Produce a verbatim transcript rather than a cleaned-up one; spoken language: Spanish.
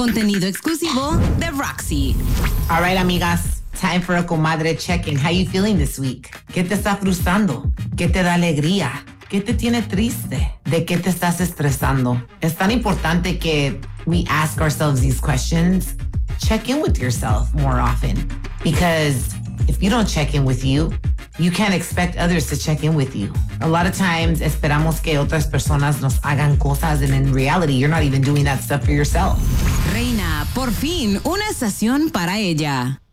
Contenido exclusivo de Roxy. All right, amigas. Time for a comadre check-in. How you feeling this week? ¿Qué te está frustrando? ¿Qué te da alegría? ¿Qué te tiene triste? ¿De qué te estás estresando? Es tan importante que we ask ourselves these questions. Check in with yourself more often. Because if you don't check in with you, you can't expect others to check in with you. A lot of times esperamos que otras personas nos hagan cosas, and in reality, you're not even doing that stuff for yourself. Reina, por fin, una estación para ella.